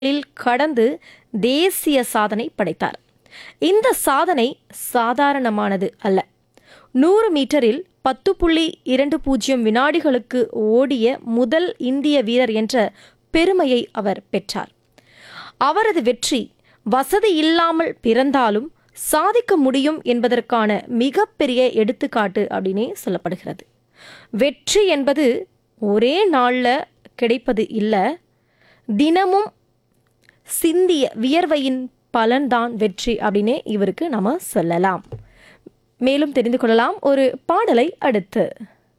கடந்து தேசிய சாதனை படைத்தார். இந்த சாதனை சாதாரணமானது அல்ல. 100 மீட்டரில் 10.20 வினாடிகளுக்கு ஓடிய முதல் இந்திய வீரர் என்ற பெருமையை அவர் பெற்றார். அவரது வெற்றி வசதி இல்லாமல் பிறந்தாலும் சாதிக்க முடியும் என்பதற்கான மிகப்பெரிய எடுத்துக்காட்டு அப்படின்னே சொல்லப்படுகிறது. வெற்றி என்பது ஒரே நாளில் கிடைப்பது இல்லை, தினமும் சிந்திய வியர்வையின் பலன்தான் வெற்றி அப்படின்னே இவருக்கு நம்ம சொல்லலாம். மேலும் தெரிந்து கொள்ளலாம் ஒரு பாடலை அடுத்து.